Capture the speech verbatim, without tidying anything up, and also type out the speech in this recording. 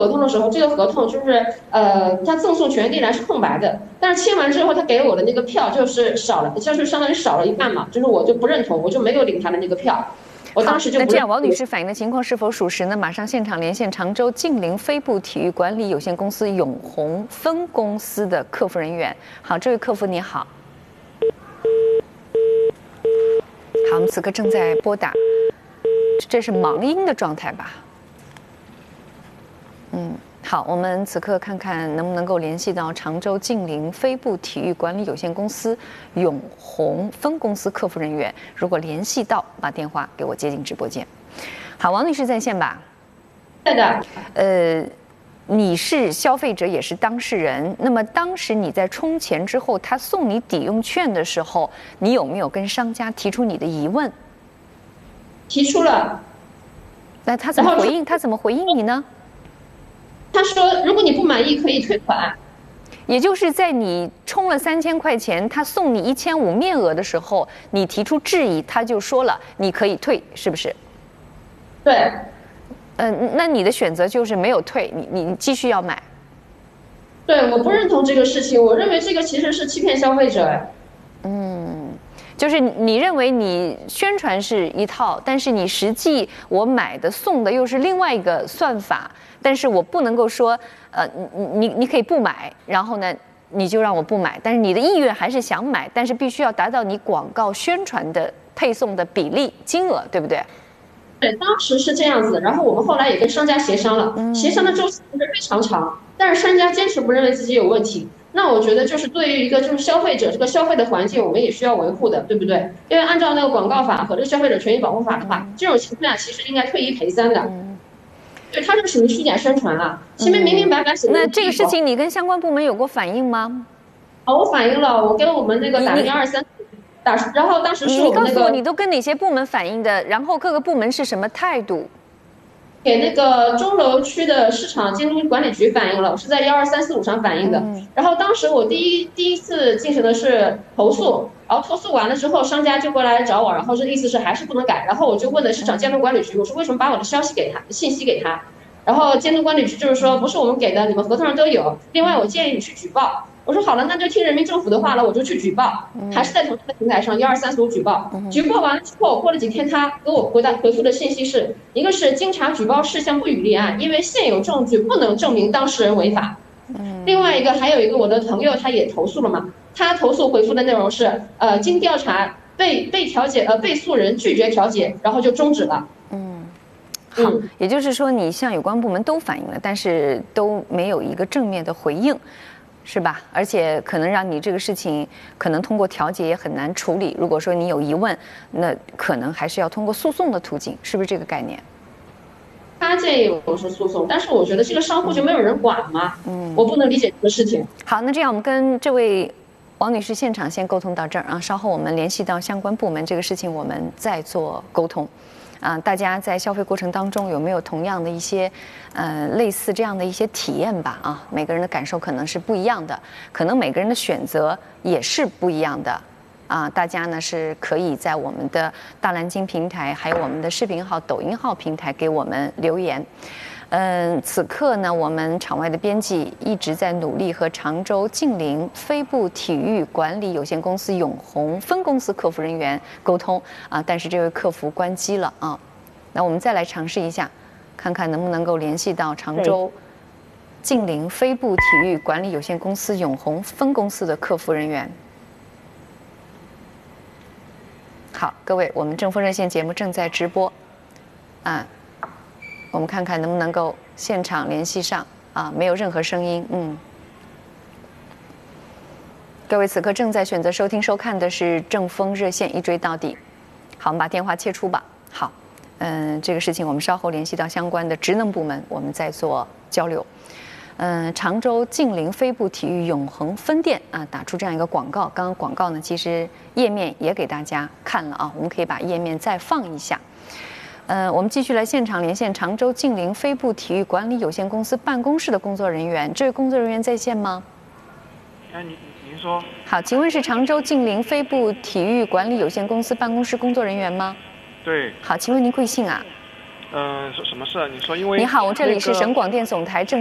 合同的时候，这个合同就是呃，他赠送权利栏是空白的，但是签完之后，他给我的那个票就是少了，就是相当于少了一半嘛，就是我就不认同，我就没有领他的那个票。我当时就那这样，王女士反映的情况是否属实呢？马上现场连线常州晋陵飞步体育管理有限公司永红分公司的客服人员。好，这位客服你好。好，我们此刻正在拨打，这是忙音的状态吧？嗯。好，我们此刻看看能不能够联系到常州晋陵飞步体育管理有限公司永红分公司客服人员。如果联系到，把电话给我接进直播间。好，王女士在线吧？ 对的。 呃，你是消费者，也是当事人。那么当时你在充钱之后，他送你抵用券的时候，你有没有跟商家提出你的疑问？ 提出了。 那他怎么回应？他怎么回应你呢？ 他说：“如果你不满意，可以退款。” 也就是在你充了三千块钱，他送你一千五面额的时候，你提出质疑，他就说了你可以退，是不是？ 对。 嗯、呃，那你的选择就是没有退，你你继续要买。 对，我不认同这个事情，我认为这个其实是欺骗消费者。 嗯。就是你认为你宣传是一套，但是你实际我买的送的又是另外一个算法，但是我不能够说，呃，你你你可以不买，然后呢你就让我不买，但是你的意愿还是想买，但是必须要达到你广告宣传的配送的比例金额，对不对？ 对，当时是这样子，然后我们后来也跟商家协商了，嗯、协商的周期是非常长，但是商家坚持不认为自己有问题。那我觉得就是对于一个就是消费者这个消费的环境，我们也需要维护的，对不对？因为按照那个广告法和这个消费者权益保护法的话，这种情况下其实应该退一赔三的。对，它这属于虚假宣传了，前面明明白白写的。 那这个事情你跟相关部门有过反映吗？ 哦，我反映了，我跟我们那个打了幺二三。打，然后当时是我们那个。 你告诉我，你都跟哪些部门反映的？然后各个部门是什么态度？ 给那个钟楼区的市场监督管理局反映了，我是在幺二三四五上反映的。嗯、然后当时我第一第一次进行的是投诉，然后投诉完了之后，商家就过来找我，然后这意思是还是不能改。然后我就问的市场监督管理局，我说为什么把我的消息给他，信息给他？然后监督管理局就是说不是我们给的，你们合同上都有。另外我建议你去举报。我说好了，那就听人民政府的话了，我就去举报，还是在同一个平台上幺二三四五举报。举报完了之后，过了几天，他给我回答回复的信息是一个是经查举报事项不予立案，因为现有证据不能证明当事人违法。另外一个还有一个我的朋友他也投诉了嘛，他投诉回复的内容是呃经调查被被调解呃被诉人拒绝调解，然后就终止了。 嗯，好，也就是说你向有关部门都反映了，但是都没有一个正面的回应。是吧？而且可能让你这个事情可能通过调解也很难处理。如果说你有疑问，那可能还是要通过诉讼的途径，是不是这个概念？ 他建议我说诉讼，但是我觉得这个商户就没有人管吗？嗯，我不能理解这个事情。 好，那这样我们跟这位王女士现场先沟通到这儿啊，稍后我们联系到相关部门，这个事情我们再做沟通。啊，大家在消费过程当中有没有同样的一些，呃，类似这样的一些体验吧？啊，每个人的感受可能是不一样的，可能每个人的选择也是不一样的。啊，大家呢是可以在我们的大蓝鲸平台，还有我们的视频号、抖音号平台给我们留言。嗯，此刻呢，我们场外的编辑一直在努力和常州晋陵飞步体育管理有限公司永红分公司客服人员沟通啊，但是这位客服关机了啊。那我们再来尝试一下，看看能不能够联系到常州晋陵飞步体育管理有限公司永红分公司的客服人员。好，各位，我们正风热线节目正在直播啊。我们看看能不能够现场联系上啊，没有任何声音。嗯，各位此刻正在选择收听收看的是正风热线，一追到底。好，我们把电话切出吧。好，嗯，这个事情我们稍后联系到相关的职能部门，我们再做交流。嗯，常州晋陵飞步体育永恒分店啊，打出这样一个广告。刚刚广告呢，其实页面也给大家看了啊，我们可以把页面再放一下。呃，我们继续来现场连线常州晋陵飞步体育管理有限公司办公室的工作人员。这位工作人员在线吗？ 哎，您您说。 好，请问是常州晋陵飞步体育管理有限公司办公室工作人员吗？ 对。 好，请问您贵姓啊？ 嗯、呃，什什么事？你说因为、 你好，这里是那个省广电总台正。